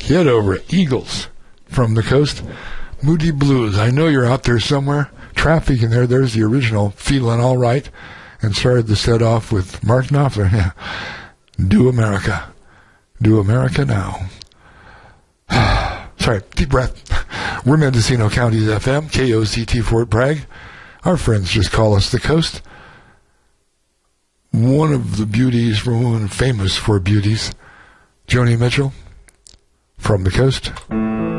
hit over Eagles from the coast. Moody Blues. I know you're out there somewhere. Traffic in there. There's the original Feeling All Right. And started the set off with Mark Knopfler. Yeah. Do America. Do America now. Sorry, deep breath. We're Mendocino County's FM, KOCT Fort Bragg. Our friends just call us the Coast. One of the beauties, one famous for beauties, Joni Mitchell, from the Coast.